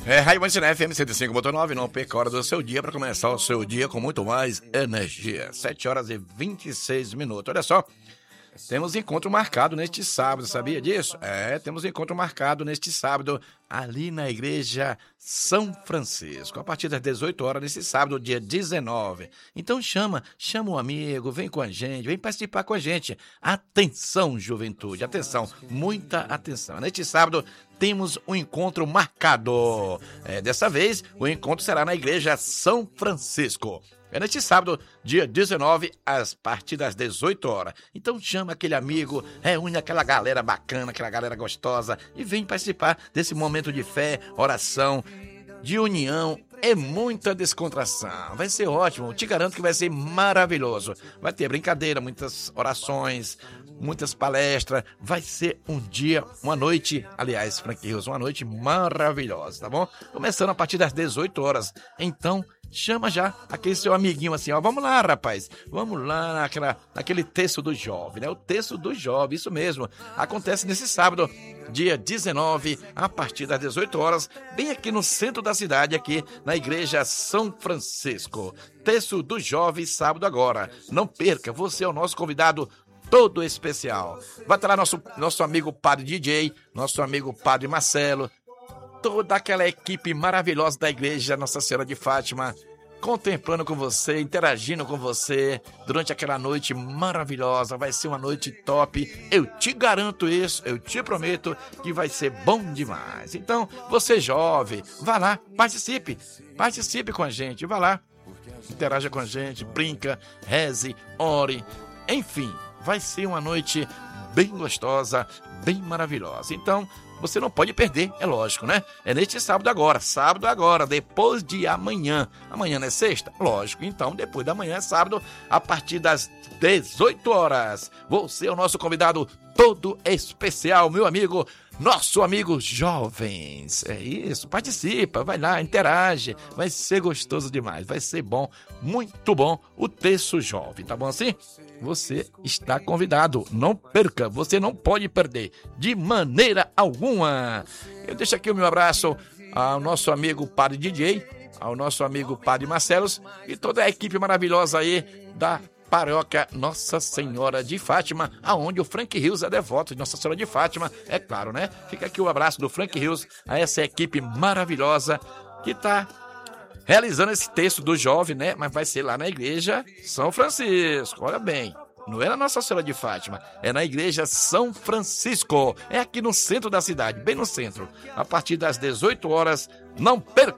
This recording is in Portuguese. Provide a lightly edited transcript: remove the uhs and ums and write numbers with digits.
Rádio Manchina FM 105.9, não perca a hora do seu dia para começar o seu dia com muito mais energia. 7h26. Olha só, temos encontro marcado neste sábado, sabia disso? Temos encontro marcado neste sábado ali na Igreja São Francisco, a partir das 18 horas nesse sábado, dia 19. Então chama um amigo, vem com a gente, vem participar com a gente. Atenção, juventude, atenção, muita atenção. Neste sábado temos um encontro marcado. Dessa vez, o encontro será na Igreja São Francisco. Neste sábado, dia 19, a partir das 18 horas. Então chama aquele amigo, reúne aquela galera bacana, aquela galera gostosa e vem participar desse momento de fé, oração, de união. É muita descontração. Vai ser ótimo, te garanto que vai ser maravilhoso. Vai ter brincadeira, muitas orações, muitas palestras. Vai ser um dia, uma noite, aliás, Frank Hills, uma noite maravilhosa, tá bom? Começando a partir das 18 horas. Então, chama já aquele seu amiguinho assim, ó, vamos lá, rapaz, vamos lá naquele texto do jovem, né? O texto do jovem, isso mesmo, acontece nesse sábado, dia 19, a partir das 18 horas, bem aqui no centro da cidade, aqui na Igreja São Francisco. Texto do jovem, sábado agora. Não perca, você é o nosso convidado todo especial. Vai estar lá nosso amigo Padre DJ, nosso amigo Padre Marcelo, toda aquela equipe maravilhosa da Igreja Nossa Senhora de Fátima, contemplando com você, interagindo com você durante aquela noite maravilhosa. Vai ser uma noite top, eu te garanto isso, eu te prometo que vai ser bom demais. Então, você jovem, vá lá, participe com a gente, vá lá, interaja com a gente, brinca, reze, ore, enfim, vai ser uma noite bem gostosa, bem maravilhosa. Então, você não pode perder, é lógico, né? É neste sábado agora, depois de amanhã. Amanhã não é sexta? Lógico, então depois da manhã é sábado, a partir das 18 horas. Você é o nosso convidado todo especial, meu amigo, nosso amigo jovens. É isso, participa, vai lá, interage, vai ser gostoso demais, vai ser bom, muito bom o texto jovem, tá bom assim? Você está convidado, não perca, você não pode perder, de maneira alguma. Eu deixo aqui o meu abraço ao nosso amigo Padre DJ, ao nosso amigo Padre Marcelo e toda a equipe maravilhosa aí da Paróquia Nossa Senhora de Fátima, aonde o Frank Hills é devoto de Nossa Senhora de Fátima, é claro, né? Fica aqui o abraço do Frank Hills a essa equipe maravilhosa que está realizando esse texto do jovem, né? Mas vai ser lá na Igreja São Francisco, olha bem. Não é na Nossa Senhora de Fátima, é na Igreja São Francisco. É aqui no centro da cidade, bem no centro. A partir das 18 horas, não perca!